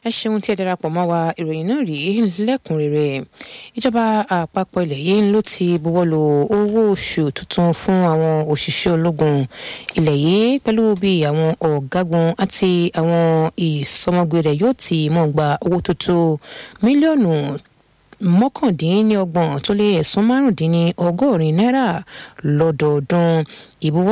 ẹ ṣeun tí ẹ darapọ̀ mọ́ wa ìròyìn náà rí lẹ́kùnrẹ́rẹ́. Ìjọba àpapọ̀ ilẹ̀ yìí ló ti buwọ́lu owó oṣù tuntun fún àwọn òṣìṣẹ́ ológun ilẹ̀ yìí pẹ̀lú bí àwọn ọ̀gágun àti àwọn ìsọmọgbé rẹ̀ yóò ti mọ̀ gba owó tó tó mílíọ̀nù mọ́kàndínlọ́gbọ̀n tó lé ẹ̀sùn márùndínlọ́gọ́rin náírà lọ́dọọdún.